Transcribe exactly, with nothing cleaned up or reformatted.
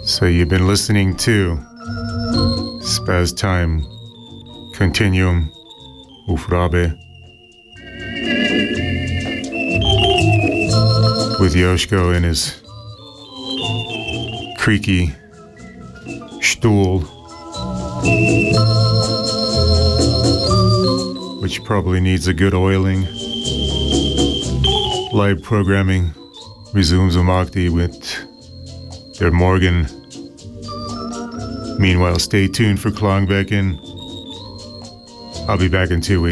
So you've been listening to Spaz Time Continuum Ufrabe with Yoshko and his creaky stool, which probably needs a good oiling. Live programming resumes Umakti with Der Morgen. Meanwhile, stay tuned for Klangbecken. I'll be back in two weeks.